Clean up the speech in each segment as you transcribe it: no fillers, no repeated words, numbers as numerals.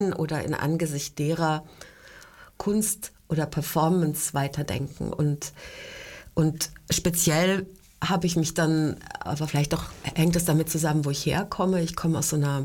oder in Angesicht derer Kunst oder Performance weiterdenken. Und speziell habe ich mich dann, aber vielleicht auch hängt es damit zusammen, wo ich herkomme. Ich komme aus so einer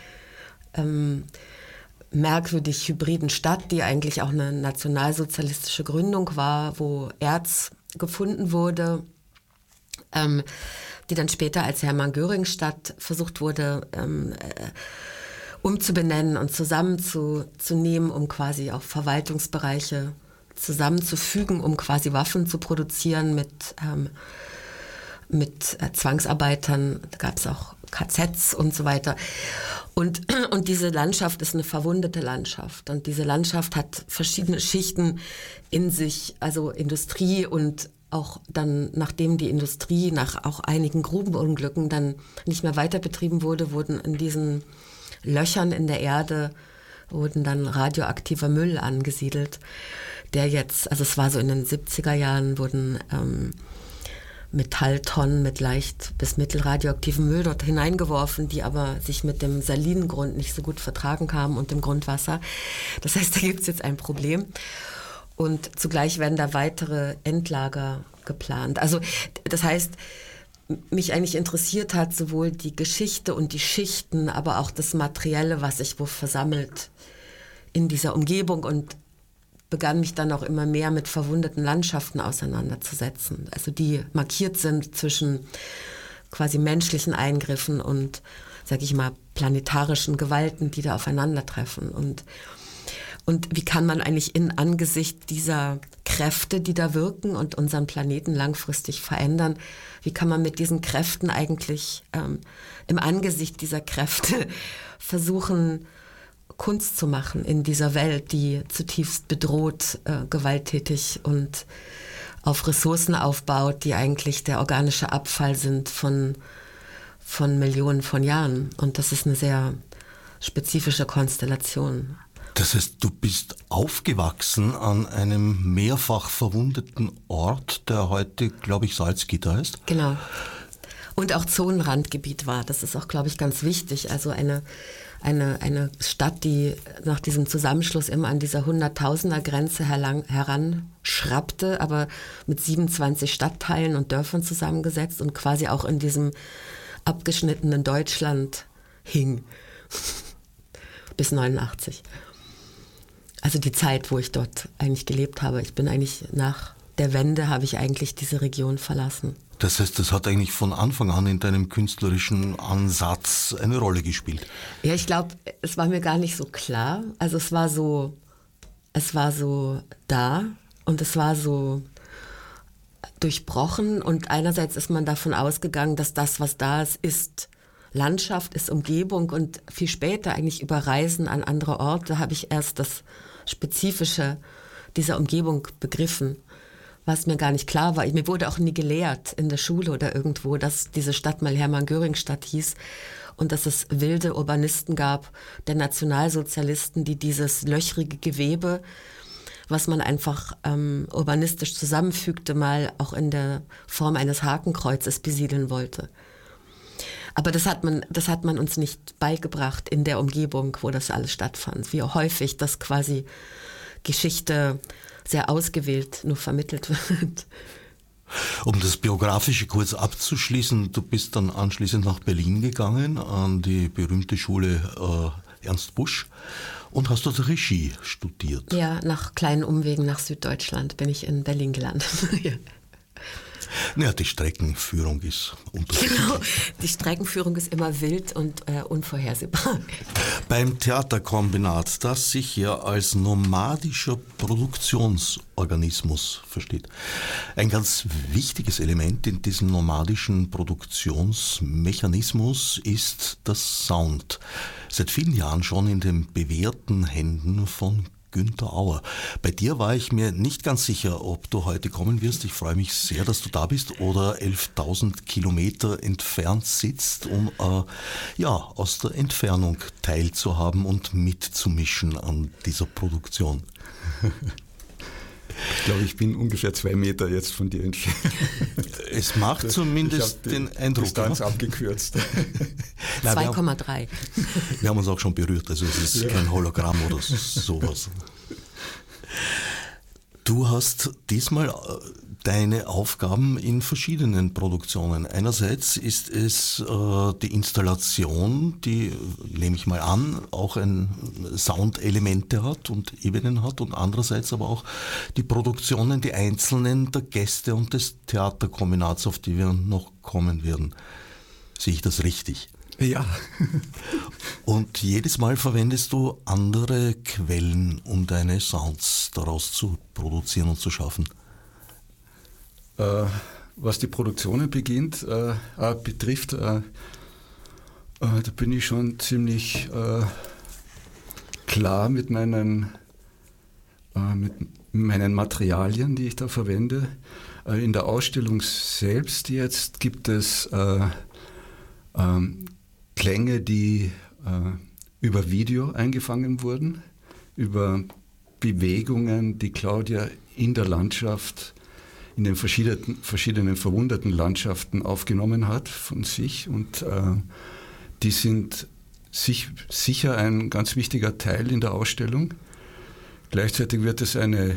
merkwürdig hybriden Stadt, die eigentlich auch eine nationalsozialistische Gründung war, wo Erz gefunden wurde, die dann später als Hermann-Göring-Stadt versucht wurde umzubenennen und zusammenzunehmen, um quasi auch Verwaltungsbereiche zusammenzufügen, um quasi Waffen zu produzieren mit Zwangsarbeitern. Da gab es auch KZs und so weiter. Und diese Landschaft ist eine verwundete Landschaft. Und diese Landschaft hat verschiedene Schichten in sich, also Industrie und auch dann, nachdem die Industrie nach auch einigen Grubenunglücken dann nicht mehr weiter betrieben wurde, wurden in diesen Löchern in der Erde wurden dann radioaktiver Müll angesiedelt, der jetzt, also es war so in den 70er Jahren, wurden Metalltonnen mit leicht bis mittelradioaktivem Müll dort hineingeworfen, die aber sich mit dem Salingrund nicht so gut vertragen haben und dem Grundwasser. Das heißt, da gibt es jetzt ein Problem. Und zugleich werden da weitere Endlager geplant. Also das heißt, mich eigentlich interessiert hat sowohl die Geschichte und die Schichten, aber auch das Materielle, was sich wo versammelt in dieser Umgebung, und begann mich dann auch immer mehr mit verwundeten Landschaften auseinanderzusetzen. Also die markiert sind zwischen quasi menschlichen Eingriffen und, sag ich mal, planetarischen Gewalten, die da aufeinandertreffen. Und wie kann man eigentlich in Angesicht dieser Kräfte, die da wirken und unseren Planeten langfristig verändern, wie kann man mit diesen Kräften eigentlich im Angesicht dieser Kräfte versuchen, Kunst zu machen in dieser Welt, die zutiefst bedroht, gewalttätig und auf Ressourcen aufbaut, die eigentlich der organische Abfall sind von Millionen von Jahren. Und das ist eine sehr spezifische Konstellation. Das heißt, du bist aufgewachsen an einem mehrfach verwundeten Ort, der heute, glaube ich, Salzgitter heißt. Genau. Und auch Zonenrandgebiet war. Das ist auch, glaube ich, ganz wichtig. Also eine Stadt, die nach diesem Zusammenschluss immer an dieser Hunderttausender-Grenze heranschrappte, aber mit 27 Stadtteilen und Dörfern zusammengesetzt und quasi auch in diesem abgeschnittenen Deutschland hing. Bis 89. Also die Zeit, wo ich dort eigentlich gelebt habe. Ich bin eigentlich nach der Wende, habe ich eigentlich diese Region verlassen. Das heißt, das hat eigentlich von Anfang an in deinem künstlerischen Ansatz eine Rolle gespielt? Ja, ich glaube, es war mir gar nicht so klar. Also es war so da und es war so durchbrochen. Und einerseits ist man davon ausgegangen, dass das, was da ist, ist Landschaft, ist Umgebung, und viel später eigentlich über Reisen an andere Orte habe ich erst das Spezifische dieser Umgebung begriffen, was mir gar nicht klar war. Mir wurde auch nie gelehrt in der Schule oder irgendwo, dass diese Stadt mal Hermann-Göring-Stadt hieß und dass es wilde Urbanisten gab, der Nationalsozialisten, die dieses löchrige Gewebe, was man einfach urbanistisch zusammenfügte, mal auch in der Form eines Hakenkreuzes besiedeln wollte. Aber das hat man uns nicht beigebracht in der Umgebung, wo das alles stattfand. Wie häufig das quasi Geschichte sehr ausgewählt nur vermittelt wird. Um das Biografische kurz abzuschließen, du bist dann anschließend nach Berlin gegangen, an die berühmte Schule Ernst Busch, und hast dort Regie studiert. Ja, nach kleinen Umwegen nach Süddeutschland bin ich in Berlin gelandet. Ja. Ja, die Streckenführung ist unterschiedlich. Genau, die Streckenführung ist immer wild und unvorhersehbar. Beim Theaterkombinat, das sich ja als nomadischer Produktionsorganismus versteht. Ein ganz wichtiges Element in diesem nomadischen Produktionsmechanismus ist das Sound. Seit vielen Jahren schon in den bewährten Händen von Günther Auer. Bei dir war ich mir nicht ganz sicher, ob du heute kommen wirst. Ich freue mich sehr, dass du da bist oder 11.000 Kilometer entfernt sitzt, um aus der Entfernung teilzuhaben und mitzumischen an dieser Produktion. Ich glaube, ich bin ungefähr 2 Meter jetzt von dir entfernt. Es macht zumindest den Eindruck. Distanz abgekürzt. 2,3. Wir haben uns auch schon berührt, also es ist kein Hologramm oder sowas. Du hast diesmal deine Aufgaben in verschiedenen Produktionen. Einerseits ist es die Installation, die, nehme ich mal an, auch Soundelemente hat und Ebenen hat, und andererseits aber auch die Produktionen, die einzelnen der Gäste und des Theaterkombinats, auf die wir noch kommen werden. Sehe ich das richtig? Ja. Und jedes Mal verwendest du andere Quellen, um deine Sounds daraus zu produzieren und zu schaffen. Was die Produktionen betrifft, da bin ich schon ziemlich klar mit meinen Materialien, die ich da verwende. In der Ausstellung selbst jetzt gibt es Klänge, die über Video eingefangen wurden, über Bewegungen, die Claudia in der Landschaft, in den verschiedenen verwunderten Landschaften aufgenommen hat von sich, und die sind sicher ein ganz wichtiger Teil in der Ausstellung. Gleichzeitig wird es eine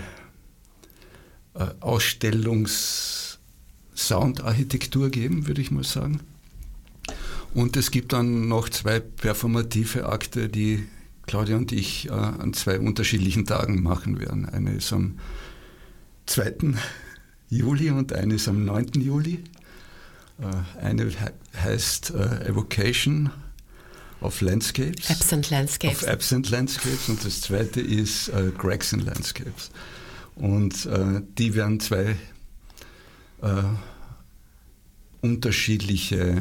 Ausstellungs-Soundarchitektur geben, würde ich mal sagen. Und es gibt dann noch 2 performative Akte, die Claudia und ich an 2 unterschiedlichen Tagen machen werden. Eine ist am 2. Juli und eine ist am 9. Juli. Eine heißt Evocation of Landscapes. Absent Landscapes. Of Absent Landscapes, und das zweite ist Gregson Landscapes. Und die werden 2 unterschiedliche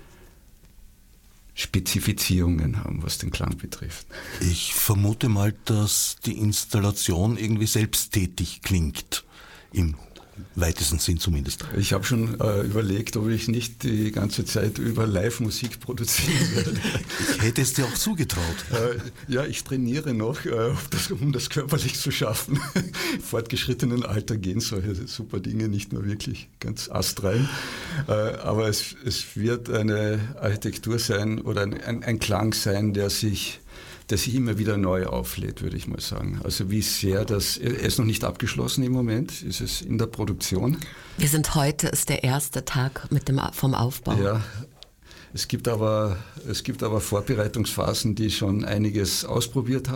Spezifizierungen haben, was den Klang betrifft. Ich vermute mal, dass die Installation irgendwie selbsttätig klingt, im weitesten Sinn zumindest. Ich habe schon überlegt, ob ich nicht die ganze Zeit über Live-Musik produzieren werde. Ich hätte es dir auch zugetraut. Ja, ich trainiere noch, um das körperlich zu schaffen. Im fortgeschrittenen Alter gehen solche super Dinge nicht mehr wirklich ganz astrein. Aber es wird eine Architektur sein oder ein Klang sein, der sich immer wieder neu auflädt, würde ich mal sagen. Also wie sehr er ist noch nicht abgeschlossen im Moment, ist es in der Produktion. Heute ist der erste Tag vom Aufbau. Ja, es gibt aber Vorbereitungsphasen, in denen schon einiges ausprobiert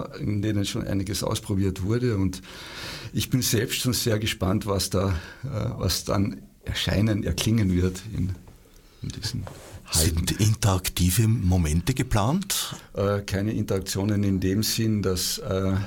wurde, und ich bin selbst schon sehr gespannt, was dann erklingen wird in diesen. Sind interaktive Momente geplant? Keine Interaktionen in dem Sinn, dass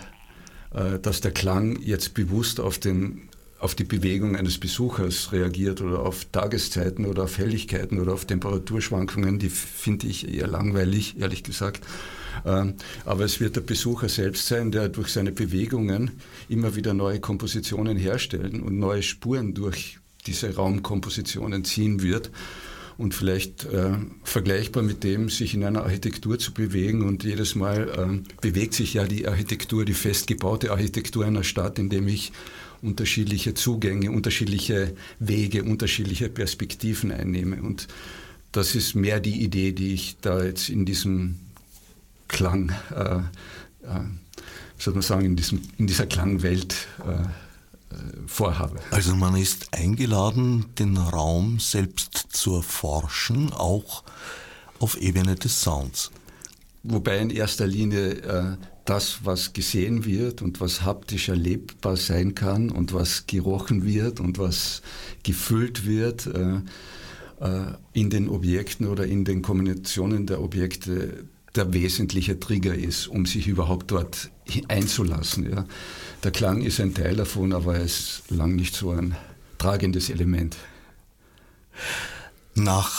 der Klang jetzt bewusst auf die Bewegung eines Besuchers reagiert oder auf Tageszeiten oder auf Helligkeiten oder auf Temperaturschwankungen. Die finde ich eher langweilig, ehrlich gesagt. Aber es wird der Besucher selbst sein, der durch seine Bewegungen immer wieder neue Kompositionen herstellen und neue Spuren durch diese Raumkompositionen ziehen wird. Und vielleicht vergleichbar mit dem, sich in einer Architektur zu bewegen. Und jedes Mal bewegt sich ja die Architektur, die festgebaute Architektur einer Stadt, indem ich unterschiedliche Zugänge, unterschiedliche Wege, unterschiedliche Perspektiven einnehme. Und das ist mehr die Idee, die ich da jetzt in diesem Klang, soll man sagen, in dieser Klangwelt vorhabe. Also man ist eingeladen, den Raum selbst zu erforschen, auch auf Ebene des Sounds. Wobei in erster Linie das, was gesehen wird und was haptisch erlebbar sein kann und was gerochen wird und was gefüllt wird in den Objekten oder in den Kombinationen der Objekte, der wesentliche Trigger ist, um sich überhaupt dort einzulassen. Ja. Der Klang ist ein Teil davon, aber er ist lang nicht so ein tragendes Element. Nach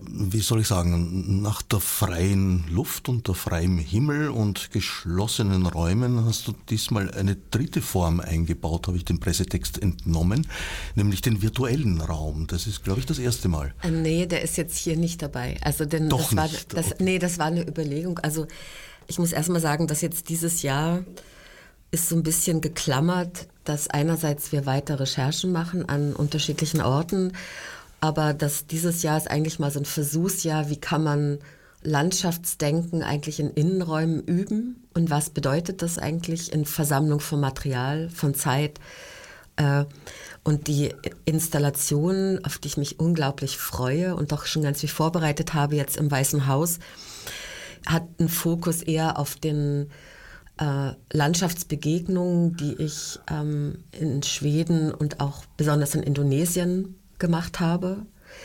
der freien Luft und der freien Himmel und geschlossenen Räumen hast du diesmal eine dritte Form eingebaut, habe ich dem Pressetext entnommen, nämlich den virtuellen Raum. Das ist, glaube ich, das erste Mal. Nee, der ist jetzt hier nicht dabei. Also das war eine Überlegung. Also ich muss erst mal sagen, dass jetzt dieses Jahr ist so ein bisschen geklammert dass einerseits wir weiter Recherchen machen an unterschiedlichen Orten, aber dass dieses Jahr ist eigentlich mal so ein Versuchsjahr, wie kann man Landschaftsdenken eigentlich in Innenräumen üben und was bedeutet das eigentlich in Versammlung von Material, von Zeit. Und die Installation, auf die ich mich unglaublich freue und doch schon ganz viel vorbereitet habe jetzt im Weißen Haus, hat einen Fokus eher auf den Landschaftsbegegnungen, die ich in Schweden und auch besonders in Indonesien gemacht habe.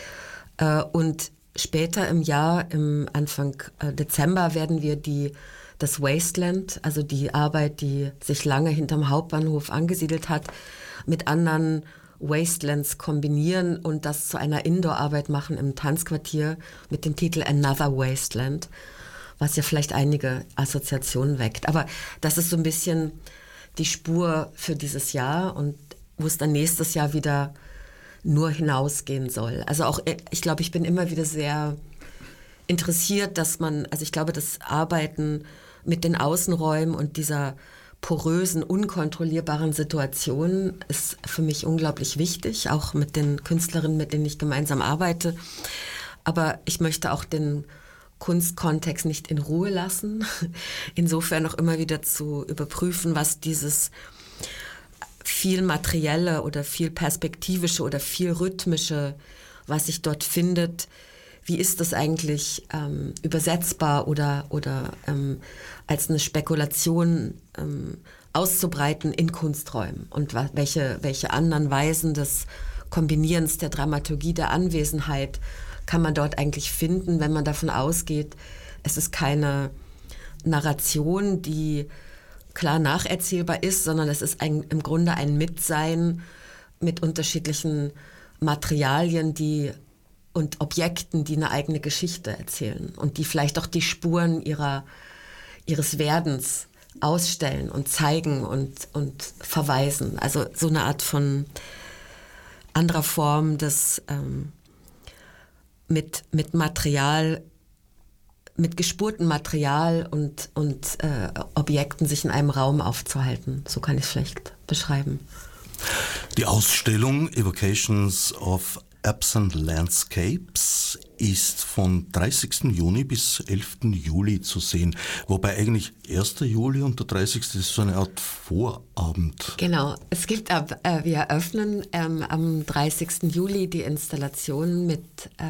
Und später im Jahr, im Anfang Dezember, werden wir das Wasteland, also die Arbeit, die sich lange hinterm Hauptbahnhof angesiedelt hat, mit anderen Wastelands kombinieren und das zu einer Indoor-Arbeit machen im Tanzquartier mit dem Titel Another Wasteland, was ja vielleicht einige Assoziationen weckt. Aber das ist so ein bisschen die Spur für dieses Jahr und wo es dann nächstes Jahr wieder nur hinausgehen soll. Also auch, ich glaube, ich bin immer wieder sehr interessiert, ich glaube, das Arbeiten mit den Außenräumen und dieser porösen, unkontrollierbaren Situation ist für mich unglaublich wichtig, auch mit den Künstlerinnen, mit denen ich gemeinsam arbeite. Aber ich möchte auch den Kunstkontext nicht in Ruhe lassen. Insofern auch immer wieder zu überprüfen, was dieses viel materielle oder viel perspektivische oder viel rhythmische, was sich dort findet, wie ist das eigentlich übersetzbar oder als eine Spekulation auszubreiten in Kunsträumen und welche anderen Weisen des Kombinierens der Dramaturgie, der Anwesenheit kann man dort eigentlich finden, wenn man davon ausgeht, es ist keine Narration, die klar nacherzählbar ist, sondern es ist im Grunde ein Mitsein mit unterschiedlichen Materialien und Objekten, die eine eigene Geschichte erzählen und die vielleicht auch die Spuren ihres Werdens ausstellen und zeigen und verweisen. Also so eine Art von anderer Form des mit Material, mit gespurtem Material und Objekten sich in einem Raum aufzuhalten. So kann ich es vielleicht beschreiben. Die Ausstellung Evocations of Absent Landscapes ist von 30. Juni bis 11. Juli zu sehen, wobei eigentlich 1. Juli und der 30. ist so eine Art Vorabend. Genau, wir eröffnen am 30. Juli die Installation mit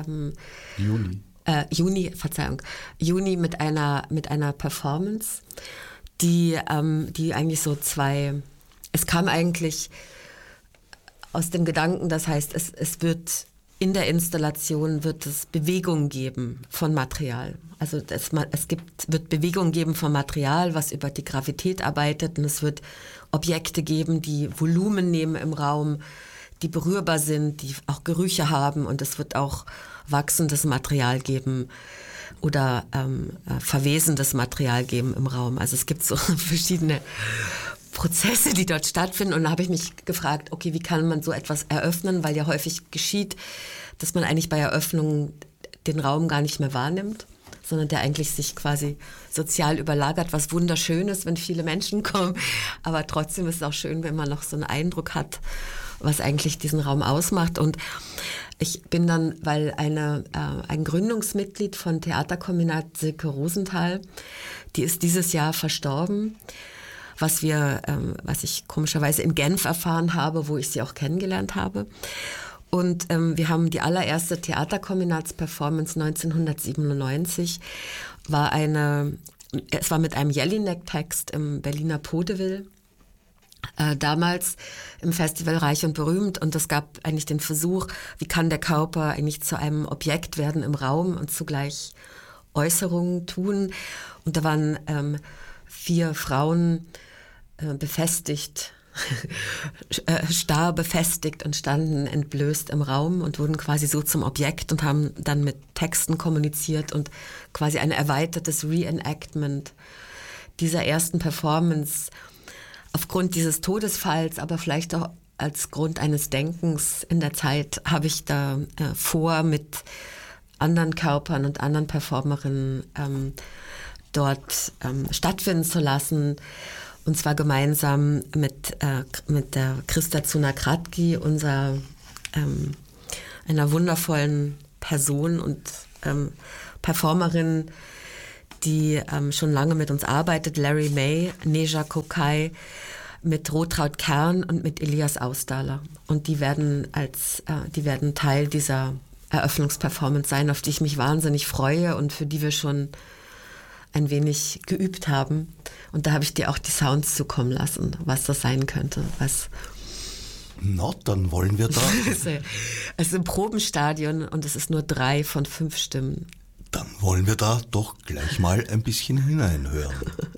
Juni mit einer Performance, die eigentlich so es kam eigentlich aus dem Gedanken, das heißt, es wird in der Installation wird es Bewegung geben von Material. Also wird Bewegung geben von Material, was über die Gravität arbeitet, und es wird Objekte geben, die Volumen nehmen im Raum, die berührbar sind, die auch Gerüche haben, und es wird auch wachsendes Material geben oder verwesendes Material geben im Raum. Also es gibt so verschiedene Prozesse, die dort stattfinden, und da habe ich mich gefragt, okay, wie kann man so etwas eröffnen, weil ja häufig geschieht, dass man eigentlich bei Eröffnungen den Raum gar nicht mehr wahrnimmt, sondern der eigentlich sich quasi sozial überlagert, was wunderschön ist, wenn viele Menschen kommen, aber trotzdem ist es auch schön, wenn man noch so einen Eindruck hat, was eigentlich diesen Raum ausmacht. Und ich bin dann, weil ein Gründungsmitglied von Theaterkombinat, Silke Rosenthal, die ist dieses Jahr verstorben, was ich komischerweise in Genf erfahren habe, wo ich sie auch kennengelernt habe. Und wir haben die allererste Theaterkombinatsperformance 1997, es war mit einem Jelinek-Text im Berliner Podeville, damals im Festival Reich und Berühmt, und es gab eigentlich den Versuch, wie kann der Körper eigentlich zu einem Objekt werden im Raum und zugleich Äußerungen tun. Und da waren 4 Frauen befestigt, starr befestigt und standen entblößt im Raum und wurden quasi so zum Objekt und haben dann mit Texten kommuniziert und quasi ein erweitertes Reenactment dieser ersten Performance aufgrund dieses Todesfalls, aber vielleicht auch als Grund eines Denkens in der Zeit, habe ich da vor, mit anderen Körpern und anderen Performerinnen dort stattfinden zu lassen. Und zwar gemeinsam mit der Christa Zunakratki, einer wundervollen Person und Performerin, die schon lange mit uns arbeitet, Larry May, Neja Kokai, mit Rotraud Kern und mit Elias Ausdahler. Und die werden Teil dieser Eröffnungsperformance sein, auf die ich mich wahnsinnig freue und für die wir schon ein wenig geübt haben. Und da habe ich dir auch die Sounds zukommen lassen, was das sein könnte. Na, dann wollen wir da. Es ist im Probenstadion und es ist nur 3 von 5 Stimmen. Dann wollen wir da doch gleich mal ein bisschen hineinhören.